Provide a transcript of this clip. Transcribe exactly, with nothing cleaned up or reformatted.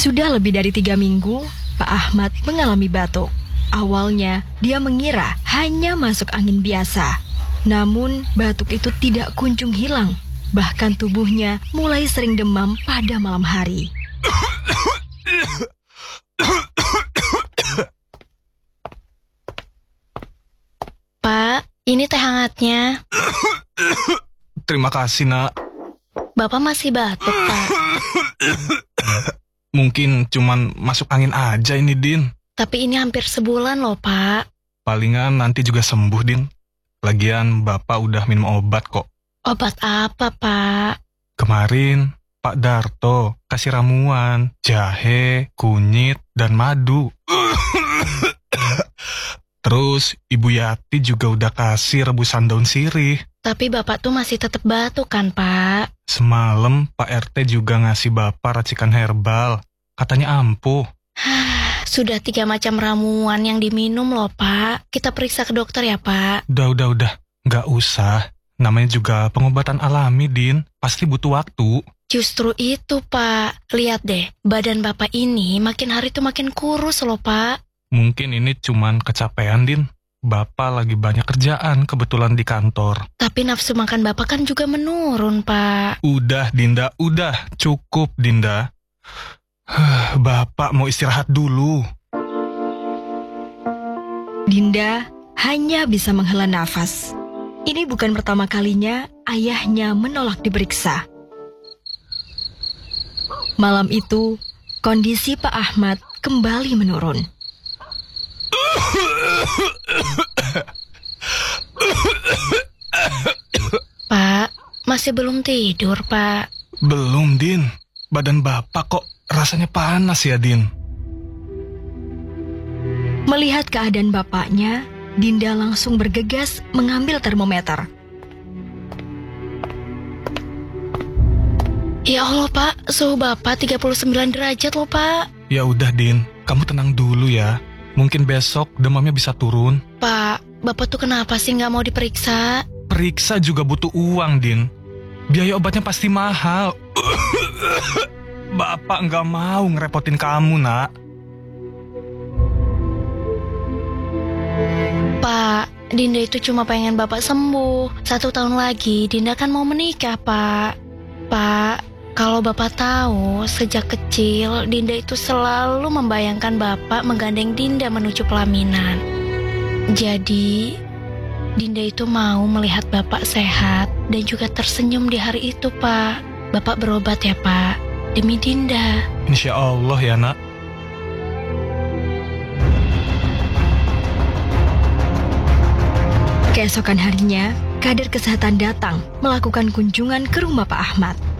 Sudah lebih dari tiga minggu, Pak Ahmad mengalami batuk. Awalnya, dia mengira hanya masuk angin biasa. Namun, batuk itu tidak kunjung hilang. Bahkan tubuhnya mulai sering demam pada malam hari. Pak, ini teh hangatnya. Terima kasih, Nak. Bapak masih batuk, Pak. Mungkin cuman masuk angin aja ini, Din. Tapi ini hampir sebulan loh, Pak. Palingan nanti juga sembuh, Din. Lagian Bapak udah minum obat kok. Obat apa, Pak? Kemarin Pak Darto kasih ramuan, jahe, kunyit, dan madu. Terus Ibu Yati juga udah kasih rebusan daun sirih. Tapi Bapak tuh masih tetap batuk kan, Pak? Semalam Pak R T juga ngasih Bapak racikan herbal. Katanya ampuh. Sudah tiga macam ramuan yang diminum loh, Pak. Kita periksa ke dokter ya, Pak. Udah, udah, udah. Nggak usah. Namanya juga pengobatan alami, Din. Pasti butuh waktu. Justru itu, Pak. Lihat deh, badan Bapak ini makin hari tuh makin kurus loh, Pak. Mungkin ini cuman kecapean, Din. Bapak lagi banyak kerjaan kebetulan di kantor. Tapi nafsu makan Bapak kan juga menurun, Pak. Udah, Dinda. Udah. Cukup, Dinda. Bapak mau istirahat dulu. Dinda hanya bisa menghela nafas. Ini bukan pertama kalinya ayahnya menolak diperiksa. Malam itu, kondisi Pak Ahmad kembali menurun. Pak, masih belum tidur, Pak? Belum, Din. Badan Bapak kok rasanya panas ya, Din. Melihat keadaan bapaknya, Dinda langsung bergegas mengambil termometer. Ya Allah, Pak, suhu Bapak tiga puluh sembilan derajat loh, Pak. Ya udah, Din. Kamu tenang dulu ya. Mungkin besok demamnya bisa turun. Pak, Bapak tuh kenapa sih nggak mau diperiksa? Periksa juga butuh uang, Din. Biaya obatnya pasti mahal. Bapak nggak mau ngerepotin kamu, Nak. Pak, Dinda itu cuma pengen Bapak sembuh. Satu tahun lagi Dinda kan mau menikah, Pak. Pak, kalau Bapak tahu, sejak kecil Dinda itu selalu membayangkan Bapak menggandeng Dinda menuju pelaminan. Jadi, Dinda itu mau melihat Bapak sehat dan juga tersenyum di hari itu, Pak. Bapak berobat ya, Pak, demi Dinda. Insya Allah ya, Nak. Keesokan harinya, kader kesehatan datang melakukan kunjungan ke rumah Pak Ahmad.